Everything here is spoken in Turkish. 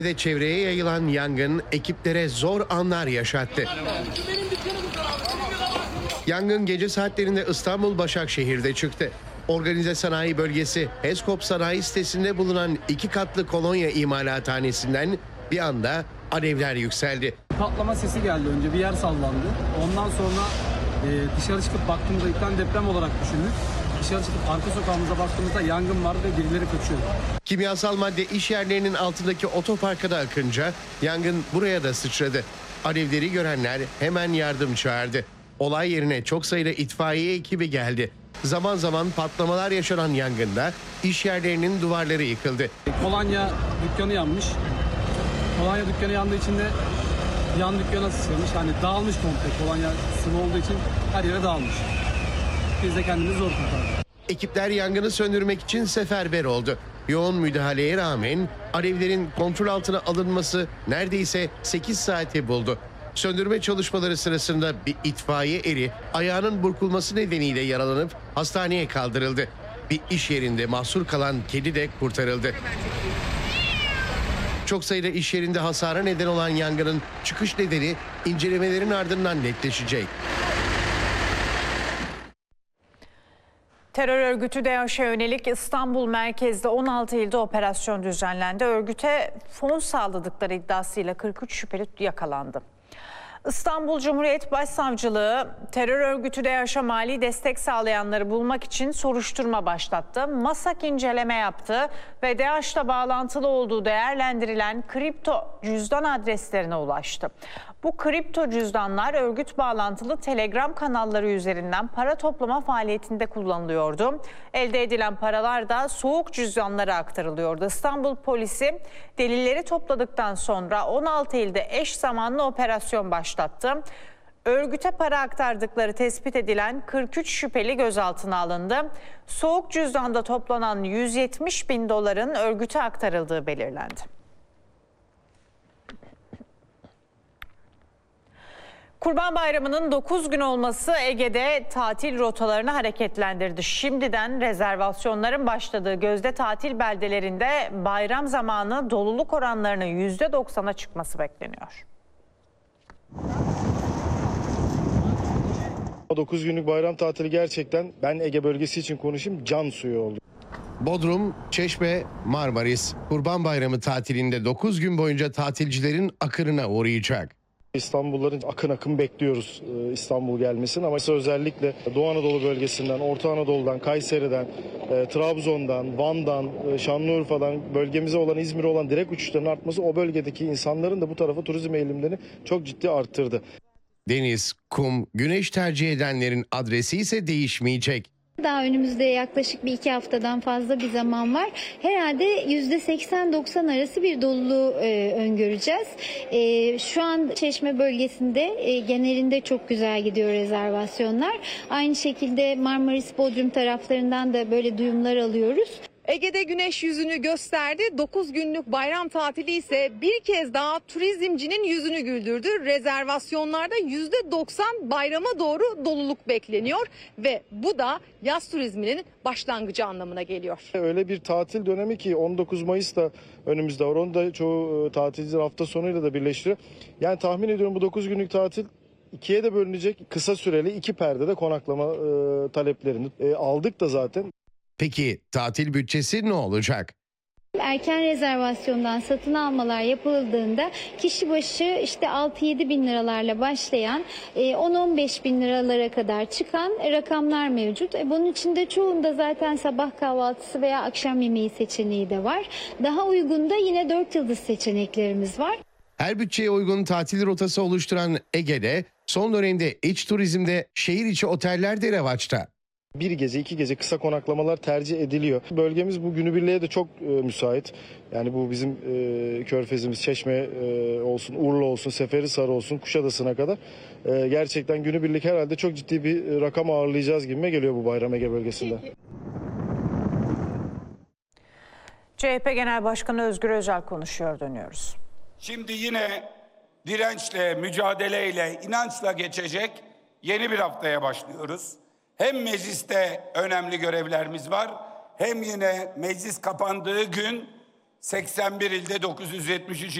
de çevreye yayılan yangın ekiplere zor anlar yaşattı. Yangın gece saatlerinde İstanbul Başakşehir'de çıktı. Organize sanayi bölgesi HESKOP sanayi sitesinde bulunan 2 katlı kolonya imalathanesinden bir anda alevler yükseldi. Patlama sesi geldi, önce bir yer sallandı. Ondan sonra dışarı çıkıp baktığımızda ilk deprem olarak düşündük. Dışarı çıkıp arka sokağımıza baktığımızda yangın vardı ve birileri kaçıyor. Kimyasal madde iş yerlerinin altındaki otoparka da akınca yangın buraya da sıçradı. Alevleri görenler hemen yardım çağırdı. Olay yerine çok sayıda itfaiye ekibi geldi. Zaman zaman patlamalar yaşanan yangında iş yerlerinin duvarları yıkıldı. Kolonya dükkanı yanmış. Kolonya dükkanı yandığı için de yan dükkana sıçramış. Hani dağılmış komple, kolonya sıvı olduğu için her yere dağılmış. Biz de kendimizi zor kurtardık. Ekipler yangını söndürmek için seferber oldu. Yoğun müdahaleye rağmen alevlerin kontrol altına alınması neredeyse 8 saati buldu. Söndürme çalışmaları sırasında bir itfaiye eri ayağının burkulması nedeniyle yaralanıp hastaneye kaldırıldı. Bir iş yerinde mahsur kalan kedi de kurtarıldı. Çok sayıda iş yerinde hasara neden olan yangının çıkış nedeni incelemelerin ardından netleşecek. Terör örgütü DAEŞ'e yönelik İstanbul merkezde 16 ilde operasyon düzenlendi. Örgüte fon sağladıkları iddiasıyla 43 şüpheli yakalandı. İstanbul Cumhuriyet Başsavcılığı terör örgütü DAEŞ'e mali destek sağlayanları bulmak için soruşturma başlattı. MASAK inceleme yaptı ve DAEŞ'le bağlantılı olduğu değerlendirilen kripto cüzdan adreslerine ulaştı. Bu kripto cüzdanlar örgüt bağlantılı Telegram kanalları üzerinden para toplama faaliyetinde kullanılıyordu. Elde edilen paralar da soğuk cüzdanlara aktarılıyordu. İstanbul polisi delilleri topladıktan sonra 16 ilde eş zamanlı operasyon başlattı. Örgüte para aktardıkları tespit edilen 43 şüpheli gözaltına alındı. Soğuk cüzdanda toplanan 170 bin doların örgüte aktarıldığı belirlendi. Kurban Bayramı'nın 9 gün olması Ege'de tatil rotalarını hareketlendirdi. Şimdiden rezervasyonların başladığı gözde tatil beldelerinde bayram zamanı doluluk oranlarının %90'a çıkması bekleniyor. 9 günlük bayram tatili gerçekten, ben Ege bölgesi için konuşayım, can suyu oldu. Bodrum, Çeşme, Marmaris Kurban Bayramı tatilinde 9 gün boyunca tatilcilerin akınına uğrayacak. İstanbulluların akın akın bekliyoruz İstanbul gelmesini, ama özellikle Doğu Anadolu bölgesinden, Orta Anadolu'dan, Kayseri'den, Trabzon'dan, Van'dan, Şanlıurfa'dan, bölgemize olan, İzmir'e olan direkt uçuşların artması o bölgedeki insanların da bu tarafa turizm eğilimlerini çok ciddi arttırdı. Deniz, kum, güneş tercih edenlerin adresi ise değişmeyecek. Daha önümüzde yaklaşık bir 2 haftadan fazla bir zaman var. Herhalde %80-90 arası bir doluluğu öngöreceğiz. Şu an Çeşme bölgesinde genelinde çok güzel gidiyor rezervasyonlar. Aynı şekilde Marmaris, Bodrum taraflarından da böyle duyumlar alıyoruz. Ege'de güneş yüzünü gösterdi. 9 günlük bayram tatili ise bir kez daha turizmcinin yüzünü güldürdü. Rezervasyonlarda %90 bayrama doğru doluluk bekleniyor ve bu da yaz turizminin başlangıcı anlamına geliyor. Öyle bir tatil dönemi ki 19 Mayıs da önümüzde var. Onu da çoğu tatilciler hafta sonuyla da birleştiriyor. Yani tahmin ediyorum bu 9 günlük tatil ikiye de bölünecek. Kısa süreli 2 perdede konaklama taleplerini aldık da zaten. Peki tatil bütçesi ne olacak? Erken rezervasyondan satın almalar yapıldığında kişi başı işte 6-7 bin liralarla başlayan 10-15 bin liralara kadar çıkan rakamlar mevcut. Bunun içinde çoğunda zaten sabah kahvaltısı veya akşam yemeği seçeneği de var. Daha uygun da yine 4 yıldız seçeneklerimiz var. Her bütçeye uygun tatil rotası oluşturan Ege'de son dönemde iç turizmde şehir içi oteller de revaçta. 1 gece 2 gece kısa konaklamalar tercih ediliyor. Bölgemiz bu günübirliğe de çok müsait. Yani bu bizim Körfezimiz, Çeşme olsun, Urla olsun, Seferihisar olsun, Kuşadası'na kadar gerçekten günübirlik herhalde çok ciddi bir rakam ağırlayacağız gibime geliyor bu bayram Ege bölgesinde. CHP Genel Başkanı Özgür Özel konuşuyor, dönüyoruz. Şimdi yine dirençle, mücadeleyle, inançla geçecek yeni bir haftaya başlıyoruz. Hem mecliste önemli görevlerimiz var, hem yine meclis kapandığı gün 81 ilde 973